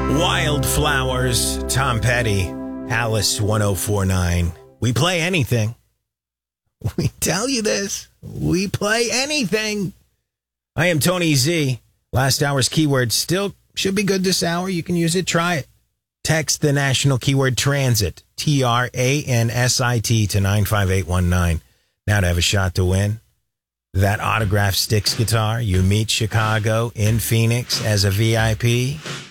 Wildflowers, Tom Petty, Alice 1049. We play anything. We tell you this. We play anything. I am Tony Z. Last hour's keyword still should be good this hour. You can use it. Try it. Text the national keyword transit, TRANSIT, to 95819. Now to have a shot to win that autographed Styx guitar. You meet Chicago in Phoenix as a VIP.